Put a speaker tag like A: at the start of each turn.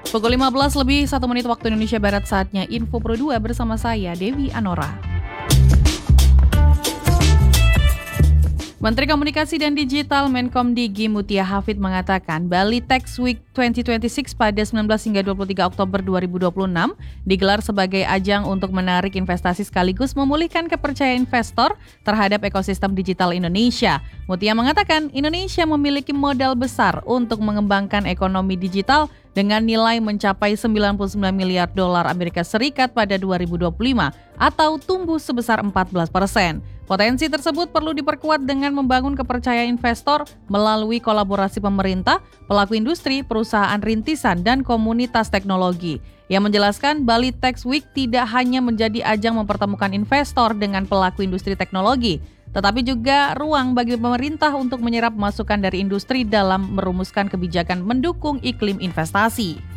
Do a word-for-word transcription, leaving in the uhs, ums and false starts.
A: Pukul lima belas lebih satu menit waktu Indonesia Barat, saatnya Info Pro dua bersama saya Dewi Anora. Menteri Komunikasi dan Digital Menkom Digi Mutia Hafid mengatakan Bali Tech Week dua ribu dua puluh enam pada sembilan belas hingga dua puluh tiga Oktober dua ribu dua puluh enam digelar sebagai ajang untuk menarik investasi sekaligus memulihkan kepercayaan investor terhadap ekosistem digital Indonesia. Mutia mengatakan Indonesia memiliki modal besar untuk mengembangkan ekonomi digital dengan nilai mencapai sembilan puluh sembilan miliar dolar Amerika Serikat pada dua ribu dua puluh lima atau tumbuh sebesar empat belas persen. Potensi tersebut perlu diperkuat dengan membangun kepercayaan investor melalui kolaborasi pemerintah, pelaku industri, perusahaan rintisan, dan komunitas teknologi. Ia menjelaskan Bali Tech Week tidak hanya menjadi ajang mempertemukan investor dengan pelaku industri teknologi, tetapi juga ruang bagi pemerintah untuk menyerap masukan dari industri dalam merumuskan kebijakan mendukung iklim investasi.